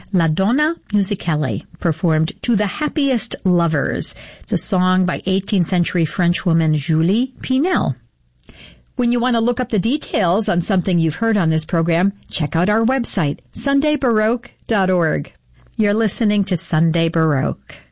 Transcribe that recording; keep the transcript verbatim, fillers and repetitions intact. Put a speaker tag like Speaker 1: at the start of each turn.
Speaker 1: La Donna Musicale, performed To the Happiest Lovers. It's a song by eighteenth century French woman Julie Pinel. When you want to look up the details on something you've heard on this program, check out our website, sunday baroque dot org. You're listening to Sunday Baroque.